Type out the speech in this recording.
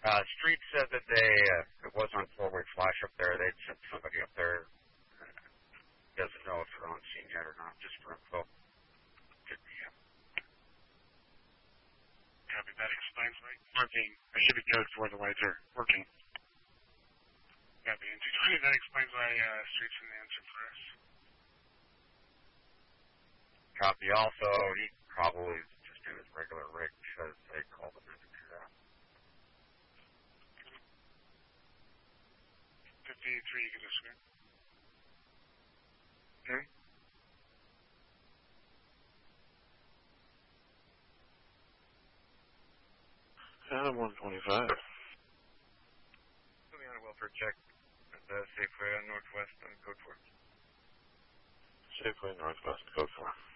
Street said that it was on four-way flash up there. They'd sent somebody up there. Doesn't know if they're on scene yet or not, just for info. Good PM. Copy. That explains why working. I should be code for the lights are working. Copy. And 220, that explains why Street's in the answer for us. Copy. Also, he probably just do his regular rig because they called him in to do that. 53, you can just swing. Okay. Adam 125. Moving on a welfare check at the Safeway on Northwest on code 4. Safeway Northwest, code 4.